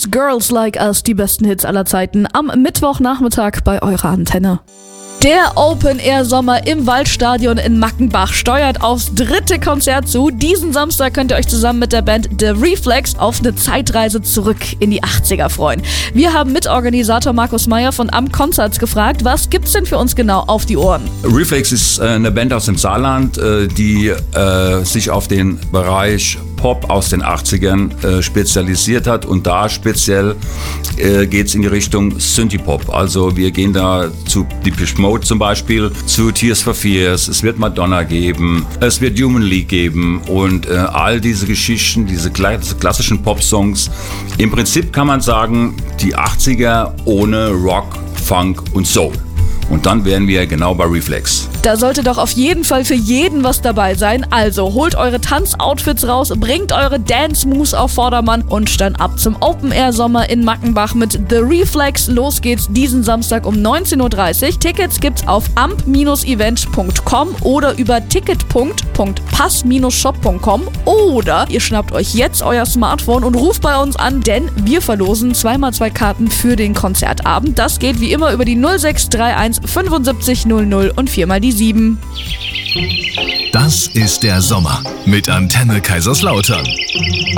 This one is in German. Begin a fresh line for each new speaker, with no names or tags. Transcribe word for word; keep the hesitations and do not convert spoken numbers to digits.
Beatles, Girls Like Us, die besten Hits aller Zeiten, am Mittwochnachmittag bei eurer Antenne. Der Open-Air-Sommer im Waldstadion in Mackenbach steuert aufs dritte Konzert zu. Diesen Samstag könnt ihr euch zusammen mit der Band The Reflex auf eine Zeitreise zurück in die achtziger freuen. Wir haben Mitorganisator Markus Meyer von Am Concerts gefragt, was gibt's denn für uns genau auf die Ohren?
Reflex ist äh, eine Band aus dem Saarland, äh, die äh, sich auf den Bereich Pop aus den achtzigern äh, spezialisiert hat, und da speziell äh, geht es in die Richtung Synthie-Pop. Also wir gehen da zu Depeche Mode zum Beispiel, zu Tears for Fears, es wird Madonna geben, es wird Human League geben und äh, all diese Geschichten, diese klassischen Pop-Songs. Im Prinzip kann man sagen, die achtziger ohne Rock, Funk und Soul. Und dann wären wir genau bei Reflex.
Da sollte doch auf jeden Fall für jeden was dabei sein. Also holt eure Tanzoutfits raus, bringt eure Dance-Moves auf Vordermann und dann ab zum Open-Air-Sommer in Mackenbach mit The Reflex. Los geht's diesen Samstag um neunzehn Uhr dreißig. Tickets gibt's auf amp event punkt com oder über ticket punkt pass shop punkt com oder ihr schnappt euch jetzt euer Smartphone und ruft bei uns an, denn wir verlosen zweimal zwei Karten für den Konzertabend. Das geht wie immer über die null sechs drei eins fünfundsiebzig null null und viermal die sieben.
Das ist der Sommer mit Antenne Kaiserslautern.